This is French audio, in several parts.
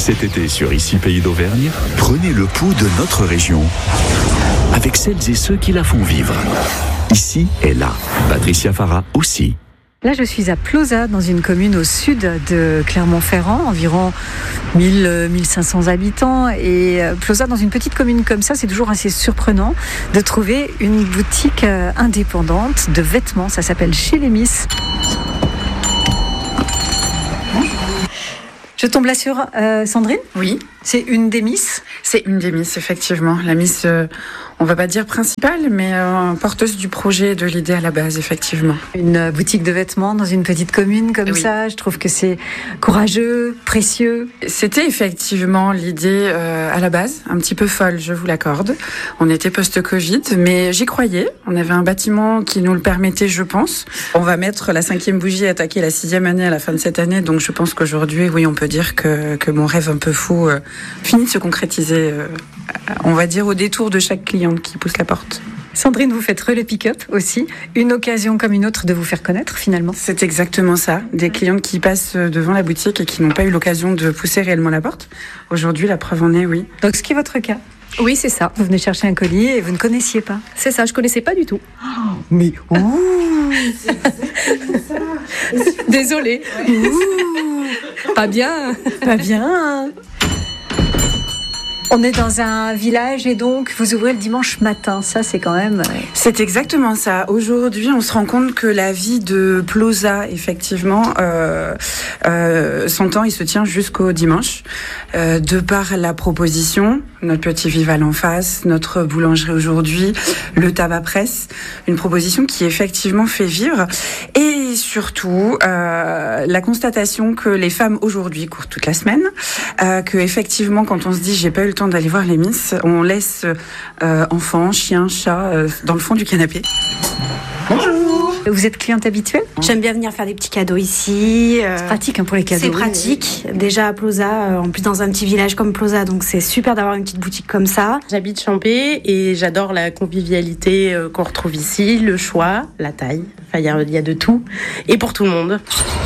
Cet été sur Ici Pays d'Auvergne, prenez le pouls de notre région avec celles et ceux qui la font vivre. Ici et là, Patricia Farah aussi. Là, je suis à Plauzat, dans une commune au sud de Clermont-Ferrand, environ 1500 habitants. Et Plauzat, dans une petite commune comme ça, c'est toujours assez surprenant de trouver une boutique indépendante de vêtements. Ça s'appelle Chez les Miss. Je tombe là sur Sandrine ? Oui. C'est une des Miss ? C'est une des Miss, effectivement. La Miss, on va pas dire principale, mais porteuse du projet et de l'idée à la base, effectivement. Une boutique de vêtements dans une petite commune comme ça, je trouve que c'est courageux, précieux. C'était effectivement l'idée à la base, un petit peu folle, je vous l'accorde. On était post-Covid, mais j'y croyais. On avait un bâtiment qui nous le permettait, je pense. On va mettre la 5e bougie et attaquer la 6e année à la fin de cette année, donc je pense qu'aujourd'hui, oui, on peut dire que mon rêve un peu fou finit de se concrétiser, on va dire, au détour de chaque cliente qui pousse la porte. Sandrine, vous faites relais pick-up aussi, une occasion comme une autre de vous faire connaître finalement. C'est exactement ça, des clientes qui passent devant la boutique et qui n'ont pas eu l'occasion de pousser réellement la porte. Aujourd'hui, la preuve en est, oui. Donc ce qui est votre cas ? Oui, c'est ça. Vous venez chercher un colis et vous ne connaissiez pas ? C'est ça, je connaissais pas du tout. Mais ouh, Désolée. Pas bien. pas bien. On est dans un village et donc vous ouvrez le dimanche matin. Ça, c'est quand même... C'est exactement ça. Aujourd'hui, on se rend compte que la vie de Plauzat, effectivement, son temps, il se tient jusqu'au dimanche. De par la proposition, notre petit Vival en face, notre boulangerie aujourd'hui, le tabac presse, une proposition qui effectivement fait vivre. Et surtout, la constatation que les femmes aujourd'hui courent toute la semaine, que effectivement, quand on se dit j'ai pas eu le temps d'aller voir les Miss, on laisse enfants, chiens, chats dans le fond du canapé. Bonjour. Vous êtes cliente habituelle ? J'aime bien venir faire des petits cadeaux ici. C'est pratique pour les cadeaux. C'est pratique. Déjà à Plauzat, en plus dans un petit village comme Plauzat, donc c'est super d'avoir une petite boutique comme ça. J'habite Champé et j'adore la convivialité qu'on retrouve ici, le choix, la taille. Enfin, il y a de tout et pour tout le monde.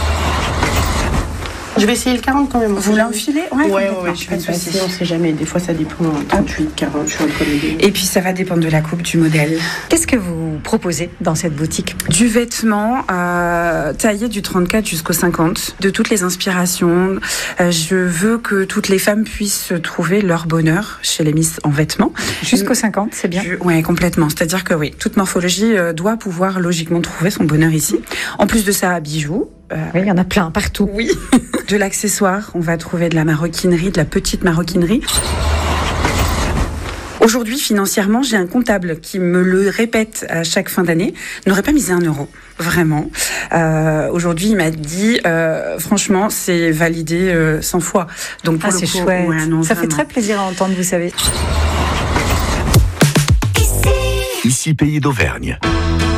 Je vais essayer le 40 quand même. Vous l'enfilez ? Ouais, je vais passer, on sait jamais. Des fois, ça dépend. 38, 40, je suis entre les deux. Et puis, ça va dépendre de la coupe, du modèle. Qu'est-ce que vous proposez dans cette boutique ? Du vêtement taillé du 34 jusqu'au 50, de toutes les inspirations. Je veux que toutes les femmes puissent trouver leur bonheur chez les Miss en vêtements. Jusqu'au 50, c'est bien. Oui, complètement. C'est-à-dire que oui, toute morphologie doit pouvoir logiquement trouver son bonheur ici. En plus de ça, bijoux. Oui, il y en a plein partout. Oui. De l'accessoire, on va trouver de la maroquinerie, de la petite maroquinerie. Aujourd'hui, financièrement, j'ai un comptable qui me le répète à chaque fin d'année. N'aurait pas misé 1 euro, vraiment. Aujourd'hui, il m'a dit, franchement, c'est validé 100 fois. Donc pour c'est chouette. Ouais, non, ça vraiment. fait très plaisir à entendre, vous savez. Ici Pays d'Auvergne.